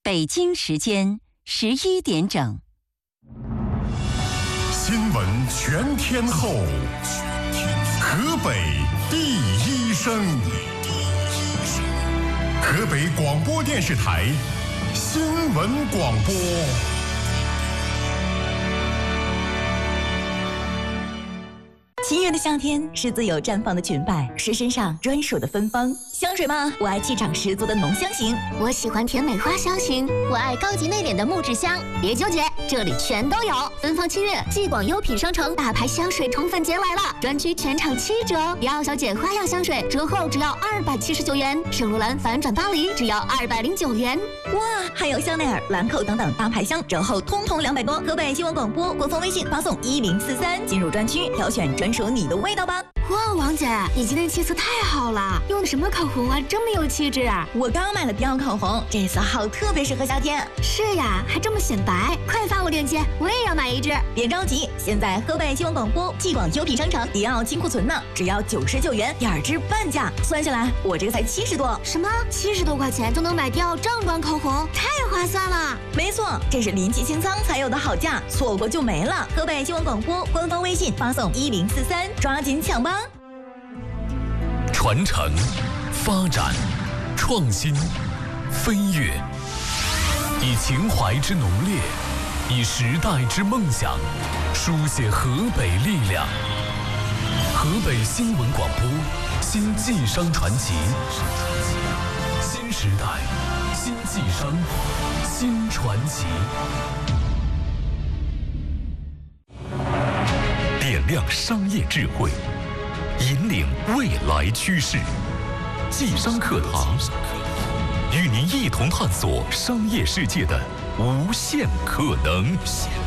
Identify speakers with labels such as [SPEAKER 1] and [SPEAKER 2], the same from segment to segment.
[SPEAKER 1] 北京时间11点整。
[SPEAKER 2] 新闻全天候，河北第一声，河北广播电视台新闻广播。
[SPEAKER 3] 七月的夏天是自由绽放的裙摆，是身上专属的芬芳。香水吗？我爱气场十足的浓香型，
[SPEAKER 4] 我喜欢甜美花香型，我爱高级内敛的木质香。别纠结，这里全都有。芬芳7月，继广优品商城大牌香水宠粉节来了，专区全场7折。迪奥小姐花样香水折后只要279元，圣罗兰反转巴黎只要209元。
[SPEAKER 3] 哇，还有香奈儿、兰蔻等等大牌香折后通通200多。河北新闻广播官方微信发送1043，进入专区挑选专属你的味道吧。
[SPEAKER 4] 哇，王姐，你今天气色太好了，用的什么口红啊？这么有气质啊！
[SPEAKER 3] 我刚买了迪奥口红，这色号特别适合夏天。
[SPEAKER 4] 是呀，还这么显白，快发我链接，我也要买一支。
[SPEAKER 3] 别着急，现在河北新闻广播继广优品商城迪奥金库存呢，只要99元，2支半价，算下来我这个才70多。
[SPEAKER 4] 什么？70多块钱就能买迪奥正装口红，太划算了！
[SPEAKER 3] 没错，这是临期清仓才有的好价，错过就没了。河北新闻广播官方微信发送1043，抓紧抢吧！
[SPEAKER 5] 传承、发展、创新、飞跃，以情怀之浓烈，以时代之梦想，书写河北力量。河北新闻广播，新晋商传奇，新时代，新晋商，新传奇。点亮商业智慧，引领未来趋势。晋商课堂，与您一同探索商业世界的无限可能。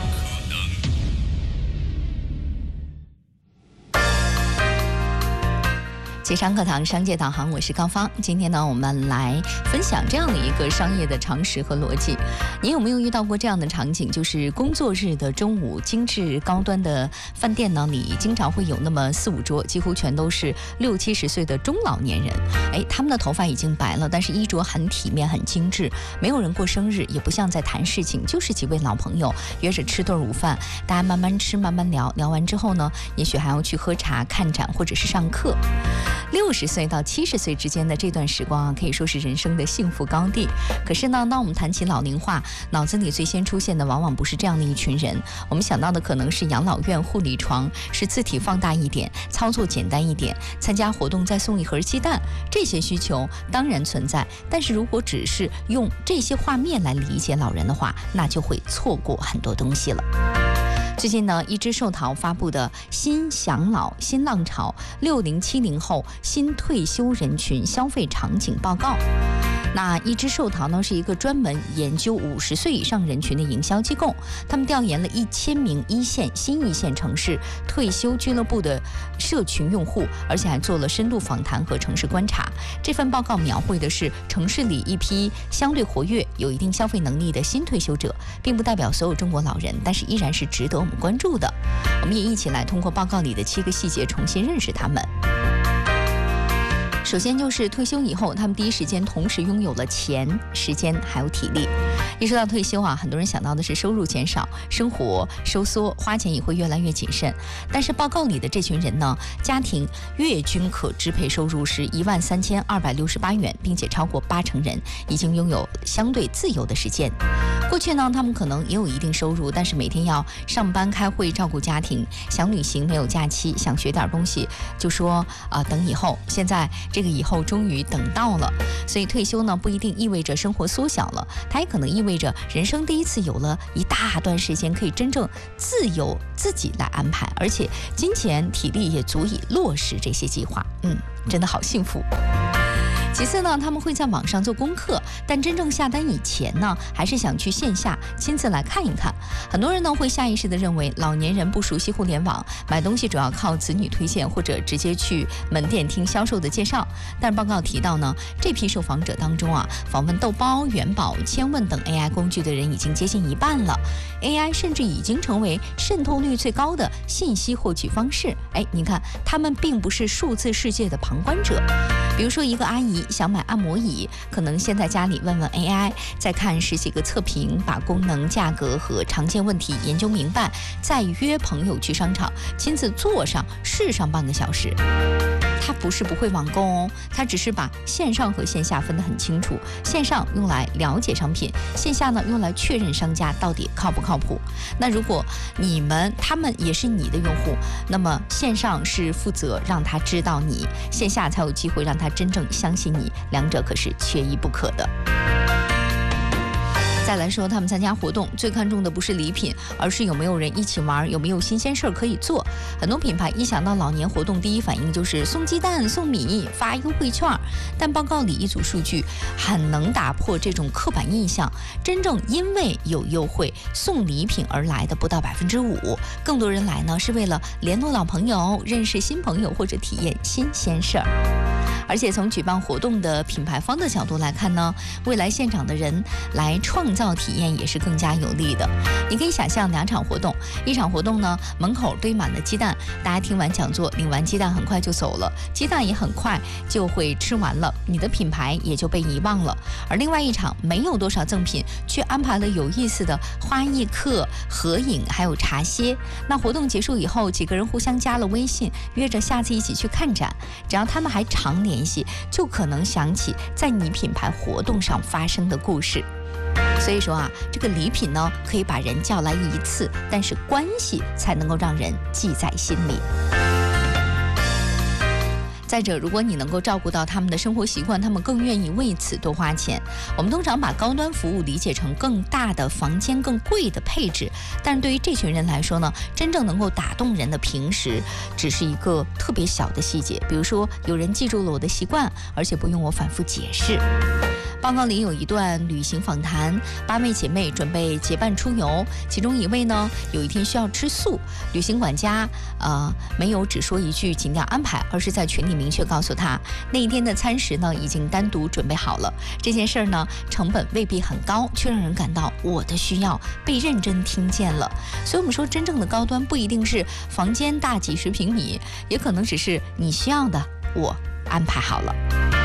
[SPEAKER 6] 晋商课堂商界导航，我是高芳。今天呢，我们来分享这样的一个商业的常识和逻辑。你有没有遇到过这样的场景？就是工作日的中午，精致高端的饭店呢，里经常会有那么4、5桌，几乎全都是60、70岁的中老年人。他们的头发已经白了，但是衣着很体面、很精致。没有人过生日，也不像在谈事情，就是几位老朋友约着吃顿午饭，大家慢慢吃、慢慢聊。聊完之后呢，也许还要去喝茶、看展或者是上课。60岁到70岁之间的这段时光啊，可以说是人生的幸福高地。可是呢，当我们谈起老龄化，脑子里最先出现的往往不是这样的一群人，我们想到的可能是养老院、护理床，是字体放大一点，操作简单一点，参加活动再送一盒鸡蛋。这些需求当然存在，但是如果只是用这些画面来理解老人的话，那就会错过很多东西了。最近呢，一只寿桃发布的新享老新浪潮60、70后新退休人群消费场景报告。那一只寿桃呢，是一个专门研究50岁以上人群的营销机构，他们调研了1000名新一线城市退休俱乐部的社群用户，而且还做了深度访谈和城市观察。这份报告描绘的是城市里一批相对活跃、有一定消费能力的新退休者，并不代表所有中国老人，但是依然是值得我们关注的。我们也一起来通过报告里的7个细节重新认识他们。首先就是退休以后，他们第一时间同时拥有了钱、时间还有体力。一说到退休啊，很多人想到的是收入减少，生活收缩，花钱也会越来越谨慎。但是报告里的这群人呢，家庭月均可支配收入是13268元，并且超过80%人已经拥有相对自由的时间。过去呢，他们可能也有一定收入，但是每天要上班、开会、照顾家庭，想旅行没有假期，想学点东西就说等以后。现在这个以后终于等到了，所以退休呢不一定意味着生活缩小了，它也可能意味着人生第一次有了一大段时间可以真正自由自己来安排，而且金钱体力也足以落实这些计划。真的好幸福。其次呢，他们会在网上做功课，但真正下单以前呢，还是想去线下亲自来看一看。很多人呢会下意识地认为老年人不熟悉互联网，买东西主要靠子女推荐或者直接去门店听销售的介绍。但报告提到呢，这批受访者当中啊，访问豆包、元宝、千问等 AI 工具的人已经接近一半了。AI 甚至已经成为渗透率最高的信息获取方式。你看，他们并不是数字世界的旁观者。 比如说一个阿姨想买按摩椅，可能先在家里问问 AI， 再看10几个测评，把功能、价格和常见问题研究明白，再约朋友去商场，亲自坐上试上半个小时。他不是不会网购哦，他只是把线上和线下分得很清楚。线上用来了解商品，线下呢用来确认商家到底靠不靠谱。那如果他们也是你的用户，那么线上是负责让他知道你，线下才有机会让他真正相信你，两者可是缺一不可的。再来说，他们参加活动最看重的不是礼品，而是有没有人一起玩，有没有新鲜事儿可以做。很多品牌一想到老年活动，第一反应就是送鸡蛋、送米、发优惠券。但报告里一组数据很能打破这种刻板印象，真正因为有优惠送礼品而来的不到5%，更多人来呢是为了联络老朋友、认识新朋友或者体验新鲜事儿。而且从举办活动的品牌方的角度来看呢，未来现场的人来创造体验也是更加有利的。你可以想象2场活动，一场活动呢，门口堆满了鸡蛋，大家听完讲座领完鸡蛋很快就走了，鸡蛋也很快就会吃完了，你的品牌也就被遗忘了。而另外一场没有多少赠品，却安排了有意思的花艺课、合影还有茶歇。那活动结束以后，几个人互相加了微信，约着下次一起去看展，只要他们还常联系，就可能想起在你品牌活动上发生的故事。所以说啊，这个礼品呢，可以把人叫来一次，但是关系才能够让人记在心里。再者，如果你能够照顾到他们的生活习惯，他们更愿意为此多花钱。我们通常把高端服务理解成更大的房间、更贵的配置，但是对于这群人来说呢，真正能够打动人的平时，只是一个特别小的细节。比如说，有人记住了我的习惯，而且不用我反复解释。报告里有一段旅行访谈，8位姐妹准备结伴出游，其中一位呢，有一天需要吃素，旅行管家没有只说一句景点安排，而是在群里明确告诉他，那一天的餐食呢已经单独准备好了。这件事呢，成本未必很高，却让人感到我的需要被认真听见了。所以我们说，真正的高端不一定是房间大几10平米，也可能只是你需要的我安排好了。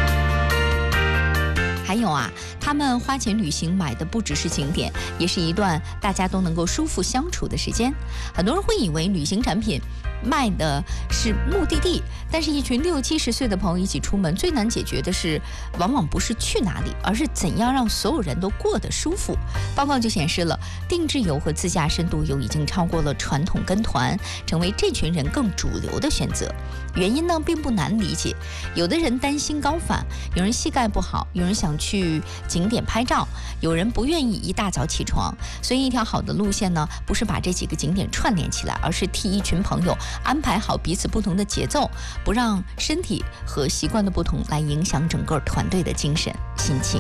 [SPEAKER 6] 还有啊，他们花钱旅行买的不只是景点，也是一段大家都能够舒服相处的时间。很多人会以为旅行产品卖的是目的地，但是一群60、70岁的朋友一起出门，最难解决的是往往不是去哪里，而是怎样让所有人都过得舒服。报告就显示了，定制游和自驾深度游已经超过了传统跟团，成为这群人更主流的选择。原因呢并不难理解，有的人担心高反，有人膝盖不好，有人想去景点拍照，有人不愿意一大早起床。所以一条好的路线呢，不是把这几个景点串联起来，而是替一群朋友安排好彼此不同的节奏，不让身体和习惯的不同来影响整个团队的精神心情。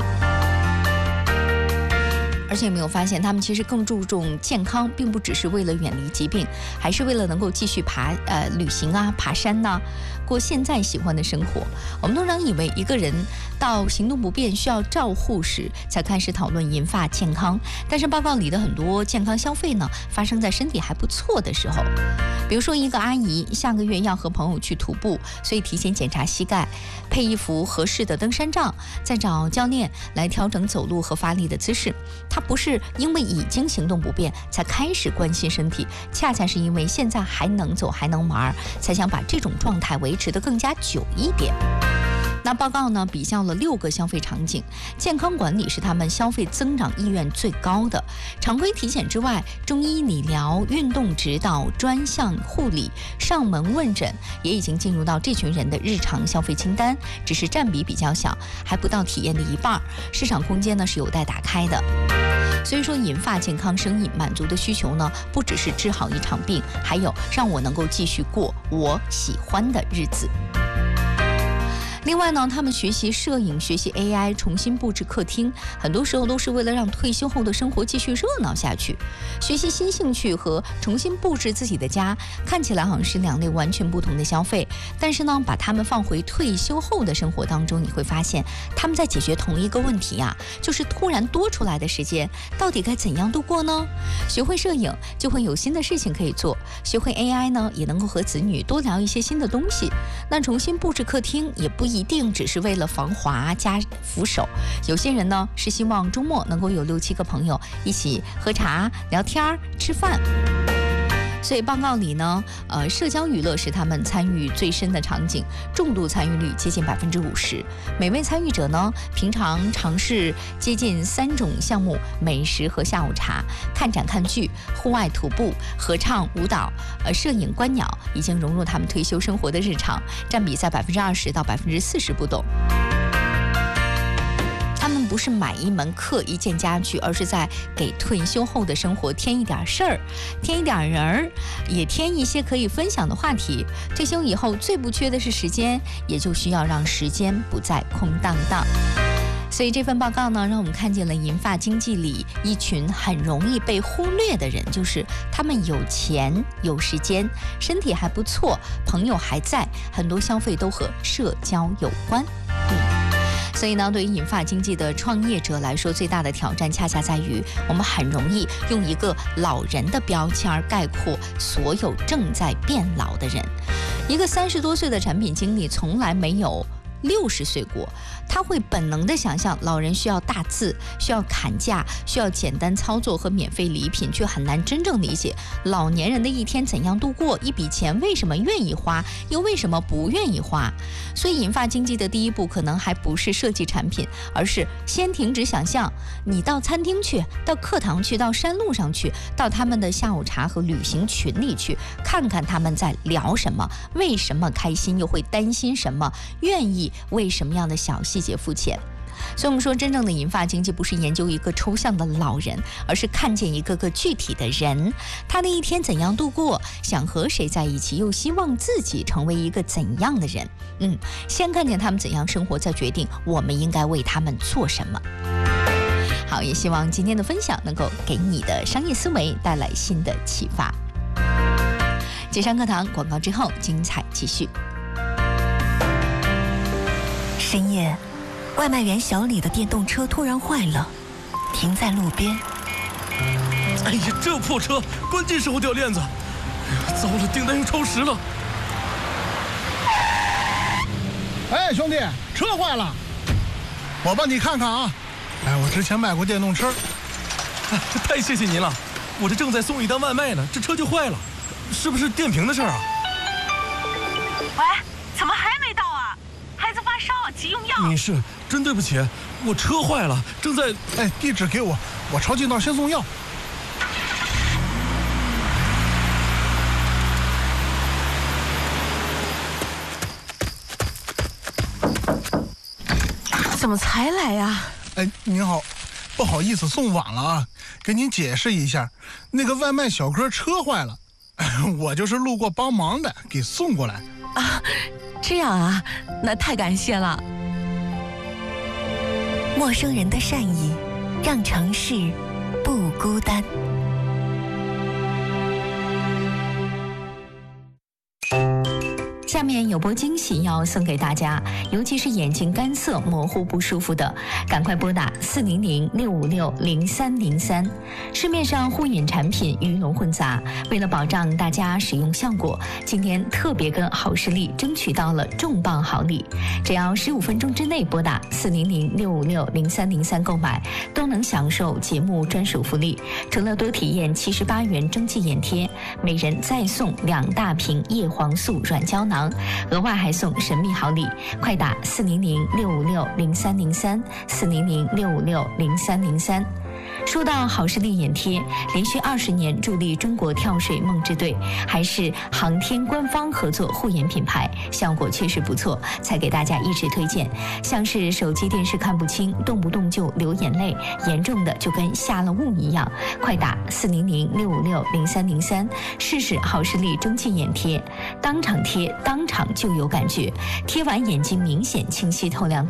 [SPEAKER 6] 而且有没有发现，他们其实更注重健康，并不只是为了远离疾病，还是为了能够继续旅行啊、爬山呐、过现在喜欢的生活。我们通常以为一个人到行动不便需要照护时，才开始讨论银发健康。但是报告里的很多健康消费呢，发生在身体还不错的时候。比如说，一个阿姨下个月要和朋友去徒步，所以提前检查膝盖，配一副合适的登山杖，再找教练来调整走路和发力的姿势。她不是因为已经行动不便才开始关心身体，恰恰是因为现在还能走还能玩，才想把这种状态维持得更加久一点。那报告呢，比较了6个消费场景，健康管理是他们消费增长意愿最高的。常规体检之外，中医理疗、运动指导、专项护理、上门问诊也已经进入到这群人的日常消费清单，只是占比比较小，还不到体验的一半，市场空间呢是有待打开的。所以说，银发健康生意满足的需求呢，不只是治好一场病，还有让我能够继续过我喜欢的日子。另外呢，他们学习摄影、学习 AI， 重新布置客厅，很多时候都是为了让退休后的生活继续热闹下去。学习新兴趣和重新布置自己的家，看起来好像是2类完全不同的消费，但是呢，把他们放回退休后的生活当中，你会发现他们在解决同一个问题啊，就是突然多出来的时间到底该怎样度过呢？学会摄影就会有新的事情可以做，学会 AI 呢，也能够和子女多聊一些新的东西。那重新布置客厅也不一定只是为了防滑加扶手。有些人呢是希望周末能够有6、7个朋友一起喝茶、聊天、吃饭。所以报告里呢，社交娱乐是他们参与最深的场景，重度参与率接近50%。每位参与者呢，平常尝试接近3种项目：美食和下午茶、看展看剧、户外徒步、合唱舞蹈、摄影观鸟，已经融入他们退休生活的日常，占比在20%到40%不等。他们不是买一门课、一件家具，而是在给退休后的生活添一点事儿，添一点人儿，也添一些可以分享的话题。退休以后最不缺的是时间，也就需要让时间不再空荡荡。所以这份报告呢，让我们看见了银发经济里一群很容易被忽略的人，就是他们有钱、有时间，身体还不错，朋友还在，很多消费都和社交有关。所以呢，对于银发经济的创业者来说，最大的挑战恰恰在于，我们很容易用一个老人的标签概括所有正在变老的人。一个30多岁的产品经理从来没有60岁过，他会本能地想象老人需要大字，需要砍价，需要简单操作和免费礼品，却很难真正理解老年人的一天怎样度过，一笔钱为什么愿意花，又为什么不愿意花。所以银发经济的第一步可能还不是设计产品，而是先停止想象，你到餐厅去，到课堂去，到山路上去，到他们的下午茶和旅行群里去，看看他们在聊什么，为什么开心，又会担心什么，愿意为什么样的小细节付钱。所以我们说，真正的银发经济不是研究一个抽象的老人，而是看见一个个具体的人，他的一天怎样度过，想和谁在一起，又希望自己成为一个怎样的人。先看见他们怎样生活，再决定我们应该为他们做什么。好，也希望今天的分享能够给你的商业思维带来新的启发。解上课堂广告之后，精彩继续。
[SPEAKER 3] 深夜，外卖员小李的电动车突然坏了，停在路边。
[SPEAKER 7] 哎呀，这破车，关键时候掉链子！哎呀，糟了，订单又超时了。
[SPEAKER 8] 哎，兄弟，车坏了，我帮你看看啊。哎，我之前卖过电动车。
[SPEAKER 7] 太谢谢您了，我这正在送一单外卖呢，这车就坏了，是不是电瓶的事儿啊？
[SPEAKER 9] 喂，怎么还没到啊？孩子发烧，急用药。
[SPEAKER 7] 你是真对不起，我车坏了，正在……
[SPEAKER 8] 哎，地址给我，我抄近道先送药。
[SPEAKER 9] 怎么才来呀？
[SPEAKER 8] 哎，您好，不好意思送晚了啊，给您解释一下，那个外卖小哥车坏了，我就是路过帮忙的，给送过来。
[SPEAKER 9] 啊，这样啊，那太感谢了。
[SPEAKER 3] 陌生人的善意，让城市不孤单。
[SPEAKER 6] 下面有波惊喜要送给大家，尤其是眼睛干涩、模糊不舒服的，赶快拨打400-656-0303。市面上护眼产品鱼龙混杂，为了保障大家使用效果，今天特别跟好视力争取到了重磅好礼，只要15分钟之内拨打400-656-0303购买，都能享受节目专属福利。除了多体验78元蒸汽眼贴，每人再送2大瓶叶黄素软胶囊，额外还送神秘好礼，快打400-656-0303，400-656-0303。说到好视力眼贴，连续20年助力中国跳水梦之队，还是航天官方合作护眼品牌，效果确实不错，才给大家一直推荐。像是手机电视看不清，动不动就流眼泪，严重的就跟下了雾一样，快打400-656-0303，试试好视力蒸汽眼贴，当场贴当场就有感觉，贴完眼睛明显清晰透亮度。